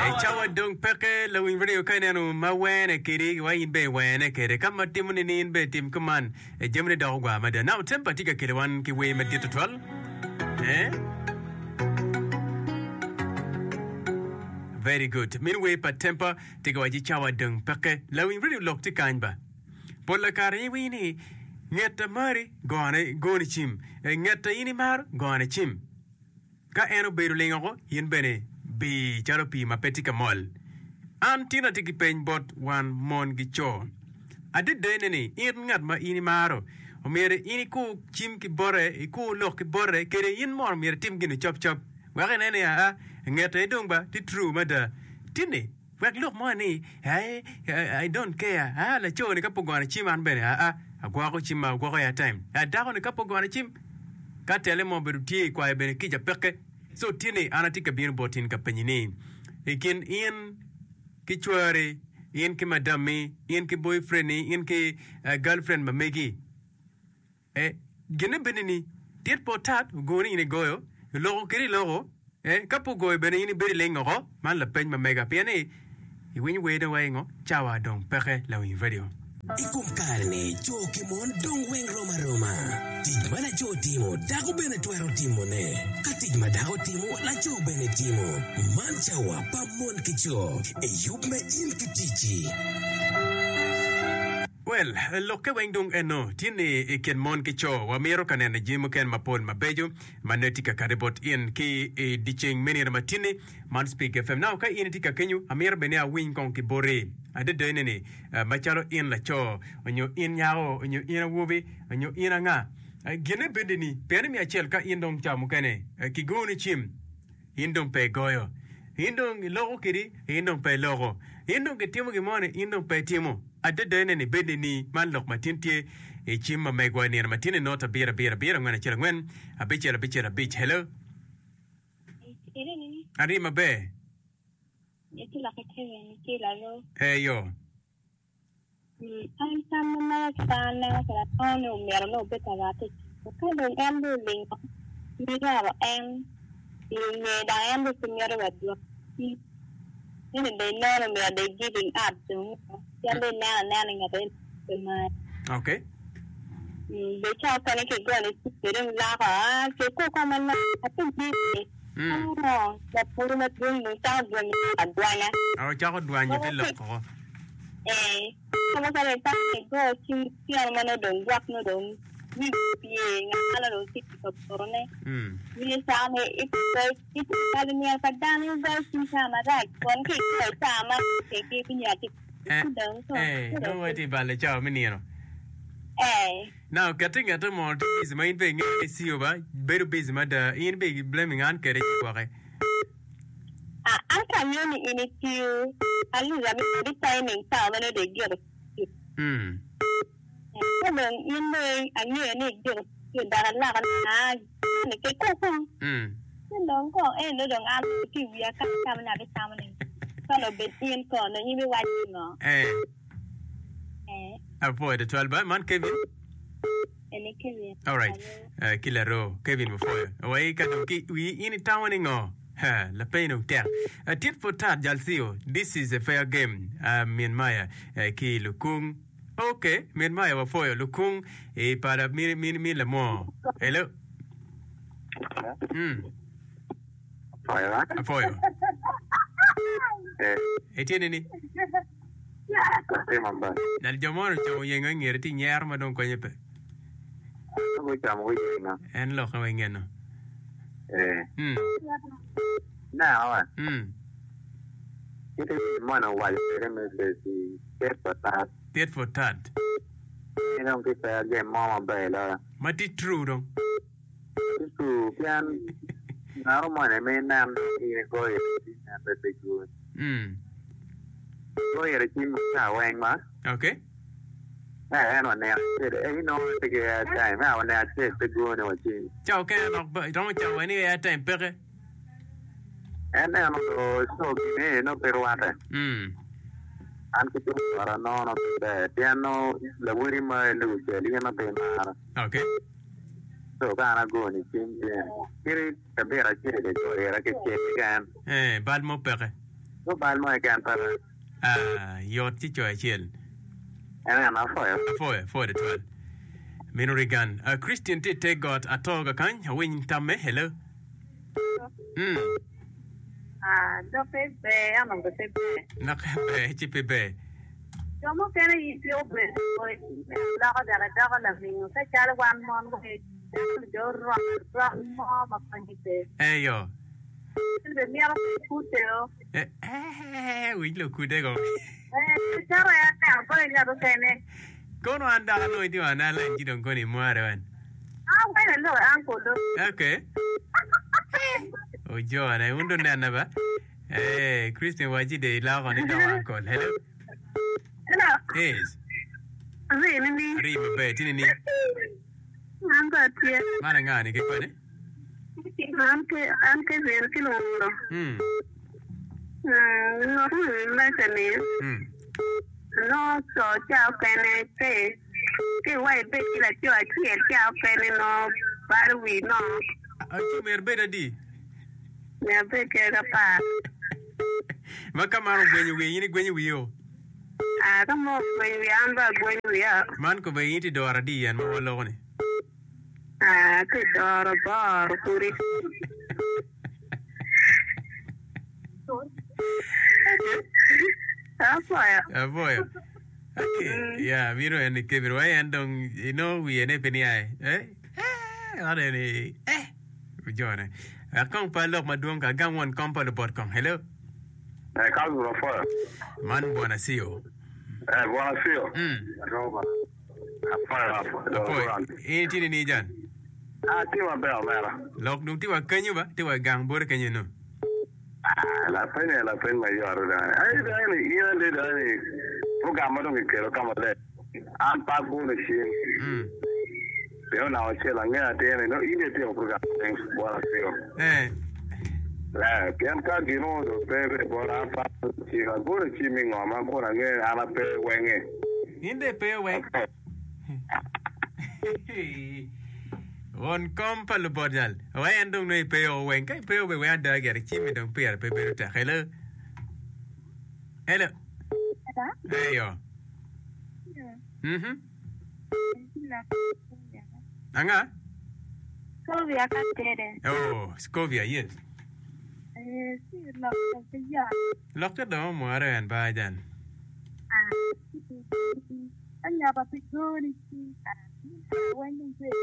chawa dong peke la win radio kana no mawene kiri wa in be wene kere kama timu ni in be tim kuman jemne da gwa mada now temper tika kile wan ki we medito 12 very good minwe pa temper tika waji chawa dong peke la win radio lok tika ba pola kare wi ni ngeta mari gone chim ngeta ini mar gone chim ka eno beru lengo yin bene bi charopi mapetika mol antina tiki pen bot wan mon gicho ade deneni in ngat ma ini maro o mere ini ku chim ki bore ku lok ki bore kere yin mor mere tim ginu chop chop wa ne ne a ngeta dong ba ti true mada tini wa lok mo ni I don't care la cho ni kapo gona chim an bene agwa ko chim ma gwa ya time da ko ni kapo gona chim ka tele mo beru tie kwa bene kija peke so tini anatika bin botin ka penyini ikin in kichware in ki madame in ki boyfriend in ki girlfriend mamegi gene benini tit potat goni ni goyo logo kiri logo kapo goy bene ini beri lengo man la peny mamega piani iwin wede waingo chawa dong peke la win video Ikum karne choki mon dong weng roma tij mana cho timo dago bene twero timo ne katij madago timo la cho bene timo man chawa pa mon kicho yub me in kitichi well loke weng dong eno tini iken mon kicho wa mero kanene jimu ken mapon mabejo manetika karibot in ki dicheng menir matini man speak FM now ka initika kenyu amir bene a wing kon ki bore ade denene macharo in la cho onyo in yao onyo in wobe onyo in nga gene bendeni pene mi achel ka indong chamu kene ki goni chim indong pe goyo indong logo kiri indong pe logo indong ke timo ke mone indong pe timo ade denene bendeni man lok matintie chim ma megwa ni matine nota bira ngwana chela ngwen abichela bich hello ari mabe Itulah kecewaan, itulah lo. Hey yo. Anh chăm mà sana là con nhiều mẹ nó biết là thì cái đường em đưa linh đi ra bảo em thì mẹ đã em được sinh ra vật được nên là đây nó là mẹ để ghi bình áp xuống cho nên là người ta bên mà okay để cho cái này cái này đừng ra hả cái cô con mình là cái gì la puro na tun no ta duanya cha ko duanya te lo ko como sa le ta ko si almano don wak no don ni pie ngala do si ko torne ni sa me it kali ni ka dan ni ga si sa ma da kon ki ko sa ma ke pinya ti don so no wa ti ba le cha me ni no now getting at the more is main being see over better busy mother in big blaming on carry kware an kan yo ni initiu ali la mi timing ta when they get ko ben in me anyo ni get da la na ni ke ko ko non ko no don an ki wi ka ka na be ta ni so no be in ko no ni be wa no avoid the 12 man Kevin Kevin all right Kilaro Kevin before away ka ki we in town ngo la peno ter tit for tat jalsio this is a fair game Myanmar ki lukung okay Myanmar before lukung para mi la mo hello Apoyo etiene ni dal jamon cho yenga ngirti nyar ma don ko nyepe ko chamo ko yenga en lo ko ngeno na wa ite mana wa ere me si tet for tat ina ko pa ge mama bela mati true don true pian na ro mana me nam ni ko ye na be good có gì chim nào quen mà okay em nói nè cái nó cái cái mà nè cái gua nó chi chào cái nó chào anh ấy time pe em nó so cái nó peruano anh cái chỗ para nó để piano la vui mà lu chơi liên nó bên mà okay so cái nó gua ni chim cái cái ra cái để cho ra cái chơi cái balmo pe Nó bán mọi cái ăn tara. Yot chi choy chiel. Anh nó For the 12. Minorigan. Christian ti take got atoga kan win tamme hello. Đó phê bè, ăn bằng phê bè. Nak be chi pe be. Cho một cái này tiêu bè, rồi đó có là mình sẽ trả lại quan món của cái chỗ rong mà phải đi. Yo. 근데 미안해 구대요. Win lo kude go. 잘해. 안 보이냐도 되네. Kono anda no idi wana la ngi don koni muare wan. Bueno, no, angulo. Okay. Ojo ana undo nana ba. Christian waji de la ko ni don uncle. Hello. Hello. Yes. Really? Ari be tini ni. Anga tie. Mana ngani ke kone? Anche vero che non lo. No, non è no so chao kene ke wai be la cho a tie chao kene no barwi no. Achi merbe dadi. Ne be ke da pa. Maka maro gwenyu wiyo. Kamo gwenyu amba gwenyu ya. Man ko be yiti do aradi yan mo lo ne. Ke do bar puri. Boy. Okay. Yeah, miro en ke miro ay andong we ene peni ay. Ade ni. Jone. Akong pa lok maduong ka gangwan kompa le bot kong. Hello. Caso lo fa. Man buona sio. Buonasera. Roba. Apoy. Tini ni jan. Tiwa bel mera. Lok dung tiwa kanyu ba? Tiwa gang bor kanyu no. La pena mayor da. Ai dai io le dai. Programma dong che lo camo le. An pa buone shi. Io na che la ngea te no ine te programma. Buonasera. La pian ka gino do pe buona pa chi ha buone chi mi ngoma buona nge ala pe wenge. Inde pe weng. On kompa lo bodal. Wai andong no pe o weng kai pe o we anda gar chi mi dong pe ta. Hello. Hello. Hey yo. Anga? Scovia katere. Oh, Scovia, yes. Sí, lo que do muare en bajan. Anya ba pikuri si. When you say,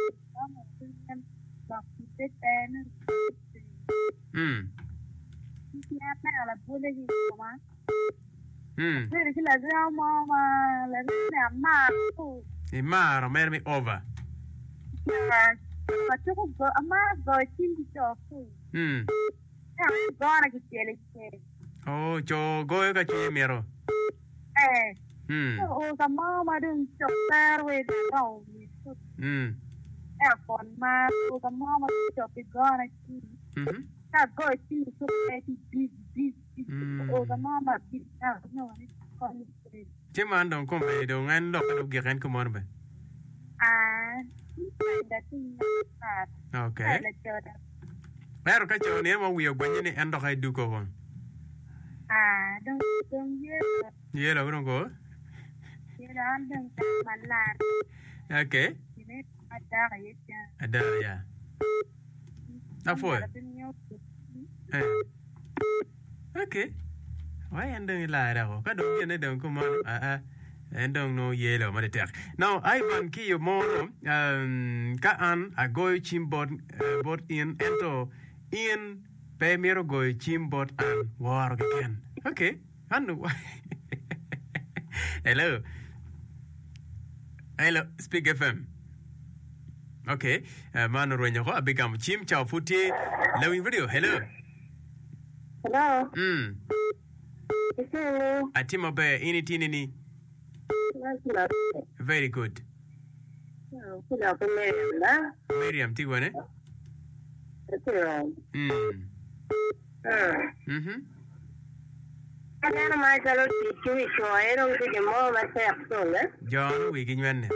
la bule di ma. Vedi che la mamma la nonna ma. E maro mermi ova. Faccio con ma go cinti ciocco. Gora che tiene che. Oh, jo go ga chi mero. Oh, sa mamma dun cioccar we go. Con ma sa mamma ciocco gora chi. Sa go cinti ciocco di. Oh, sa mamma di. No, con. Che mandon come do ngan lo ka gi kan ko mon ba. Okay. Pero ka cho ne mo wiyo gwenye ni endo kai du ko kon. Dong ye lo non ko. Ye dan dong malar. Okay. Ini ada ya. Ada ya. Afoy. Okay. Why andong ila ra ko. Ka dong ne dong ko mo and don't know yellow matter. Now I ban ki yo mo ka an a go chimbot bot in ento in pe mero go chimbot an war again. Okay. Anu. Hello. Speak FM. Okay. Manu ronya ko abigam chim chao futi lawing video. Hello. Hello. Atimo be ini tinini. Very good. Miriam, Tigwane? John, we can win.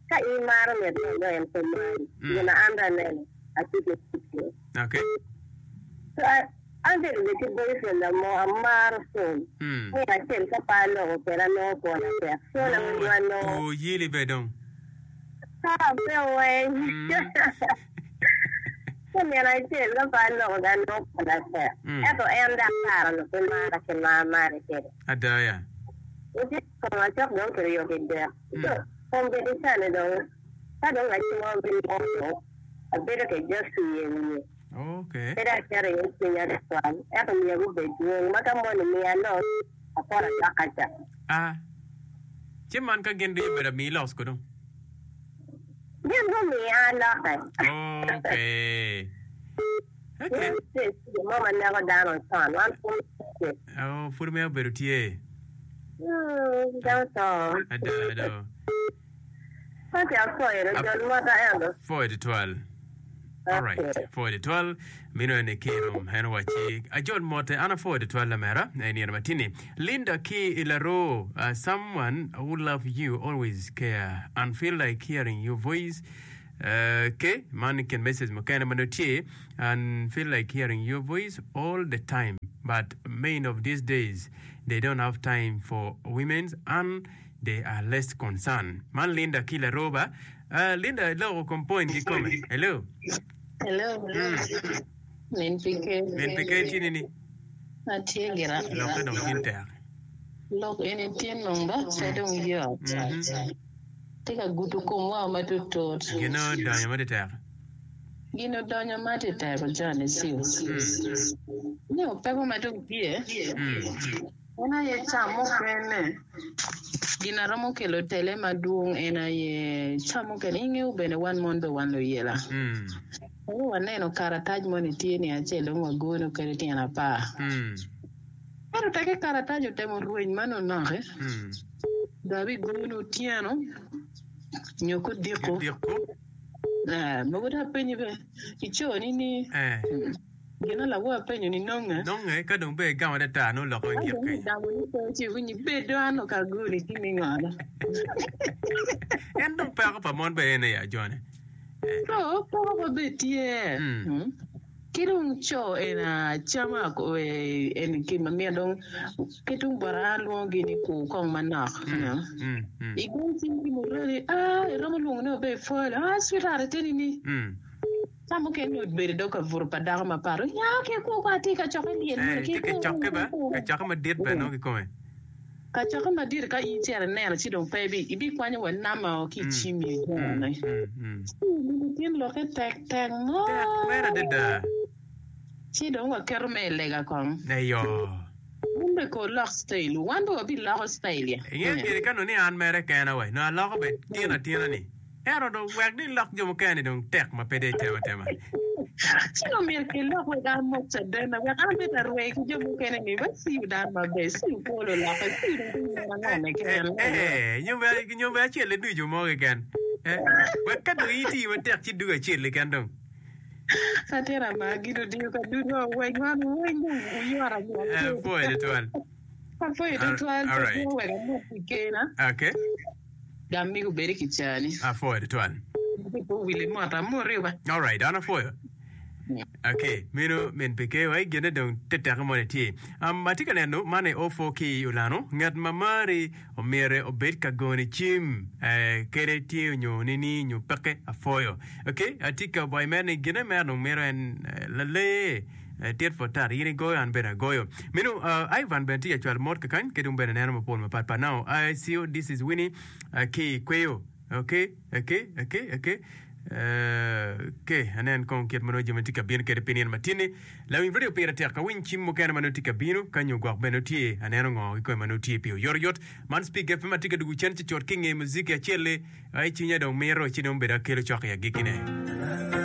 ka imaro me do en somali na anda ne atike okay so ande de que boyfriend la mo amar so ni a tel ka palo pero no con la persona no oh yili bedon sa pe so mi era tel ka palo da no con la persona eto anda caro no per mara che mare che adaya uti con la chop no che io che da so competizione do sa do la ci mo bi mo a vedo che già si okay era chiaro io segnare qua era mi avevo detto ma come mi hanno a fare la casa man ka gende bera mi los ko do io non mi hanno okay mama never done on son one oh for me beru tie don't so ada okay I saw it just what I am for the 12 all right for the 12 mino ne kero hano wachi ajon mote ana for the 12 la mera ni matini Linda K Ilaro someone who love you always care and feel like hearing your voice okay man can message makana manotie and feel like hearing your voice all the time but many of these days they don't have time for women and they are less concerned man Linda Kila Roba Linda lo compoint ki come hello Nen pike tini ni atie gira lo ka do tinta lo ene tien nonga se dong yo tika gutu komwa matutot gino danya madita gino donya matita ro jane siu ni opego matu pie ona ye chamo kene gina ramo kelo tele madung ena ye chamo kene inge ubene one mondo one lo yela waneno karataj moni tieni achelo ngwagono kere tiena pa pero take karataj utemo rueny mano nahe dabi gono tieno nyoko diko mogoda penye be icho nini gina la wa penye ni nonga ka dong be ga wada ta no lo ko ngir kai da mo ni ko chi wini be do ano ka guri kimi ngala en dong pa mon be ne ya jone no po be tie kirung cho ena chama ko en kima mi dong kitung baralo gini ko kong manak igun tingi mo really ramalung no be fol sweetheart teni ni samu ken no be do ka vur padar ma paro ya ke ko ka ti ka chokeli en ke chokke ba ka chokma dit ba no ki kome ka chokma dir ka i tere ne ci don pebi ibi kwanya wa nama o ki chimi na ni tin lo ke tek tek no mera de ci don wa kerme lega kon ayo umbe ko lock style wando bi lock style ya ye kan ni an mere kana we no lock be tina ni ero do wag ni lock jo kan don tek ma pede tema ci no mer ke lock we ga mo se de na we kan be dar we ki jo kan ni ba si dar ma be si ko lo la ka si do na ne ke nyu be che le du jo mo gan we ka do iti we tek ci du che le kan don Satera magido dio kadudo wengwan wengu uyara mwa. Foi de tuan. Foi de tuan. All right. Okay. Gamigo beri kichani. Foi de tuan. People will mata moriba. All right, ana foi. Okay, mino men peke wai gene don teta community. Matika neno mane ofoki ulano ngat mamari o mere o bet ka goni chim kere ti nyo nini nyo peke afoyo. Okay, atika boy mene gene meno mero en lale tiet fotar yini goyo an bena goyo. Mino Ivan benti actual mod kakan kedum bena neno mo pol ma pat pa now. I see you, this is Winnie ki kweyo. Okay. Okay, anen kon kiet mano jamatika bien kere penien matini la win video pera ter ka win chim mo kana mano tika bino kanyo gwa benotie anen ngo ko mano tie pio yoryot man speak fm matika dugu chen chot kinge muziki ya chele ai chinya do mero chinom bera kelo chok ya gikine